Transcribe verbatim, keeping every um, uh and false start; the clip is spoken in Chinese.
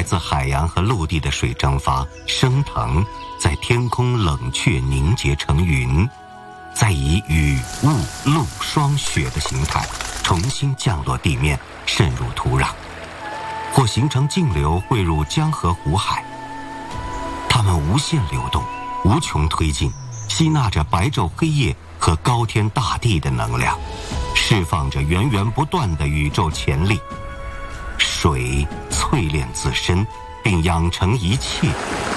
自海洋和陆地的水蒸发升腾，在天空冷却凝结成云，再以雨、雾、露、霜、雪的形态重新降落地面，渗入土壤，或形成径流汇入江河湖海。它们无限流动，无穷推进，吸纳着白昼黑夜和高天大地的能量，释放着源源不断的宇宙潜力。水淬炼自身，并养成一切，